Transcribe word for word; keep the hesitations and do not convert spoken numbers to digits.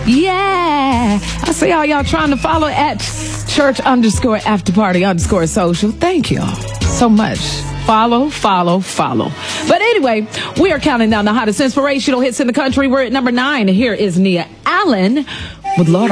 Yeah. I see all y'all trying to follow at church underscore after party underscore social. Thank y'all so much. Follow, follow, follow. But anyway, we are counting down the hottest inspirational hits in the country. We're at number nine. Here is Nia Allen with Lord